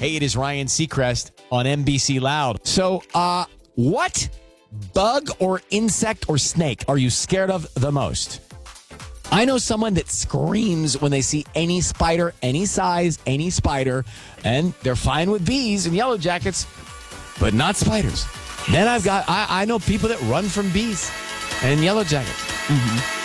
Hey, it is Ryan Seacrest on NBC Loud. So, what bug or insect or snake are you scared of the most? I know someone that screams when they see any spider, any size, any spider, and they're fine with bees and yellow jackets, but not spiders. Then I know people that run from bees and yellow jackets.